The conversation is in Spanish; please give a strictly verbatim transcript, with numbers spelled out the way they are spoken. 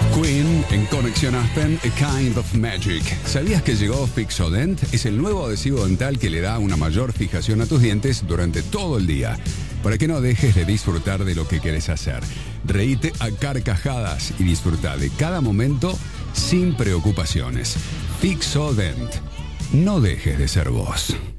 Queen en Conexión Aspen, A Kind of Magic. ¿Sabías que llegó Fixodent? Es el nuevo adhesivo dental que le da una mayor fijación a tus dientes durante todo el día, para que no dejes de disfrutar de lo que quieres hacer. Reíte a carcajadas y disfruta de cada momento sin preocupaciones. Fixodent. No dejes de ser vos.